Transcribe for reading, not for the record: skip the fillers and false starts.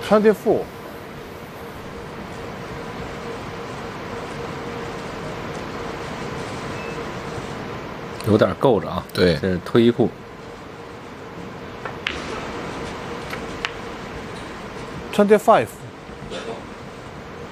24。 有点够着啊。 对， 这是推库。 25。